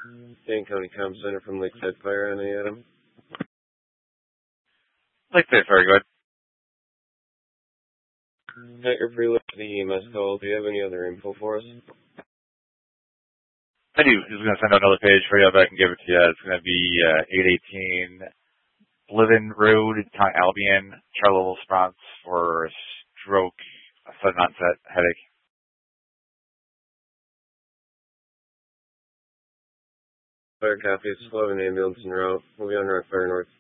Dane County Com Center from Lakeside Fire on the Adam. Lakeside Fire, go ahead. Tiger Freeland, the EMS call. Do you have any other info for us? I do. Just going to send out another page for you, but I can give it to you. It's going to be 818 Bliven Road, Town Albion, Charlotte response for stroke, sudden onset headache. Fire copy. It's 11 ambulance en route. We'll be on route fire north.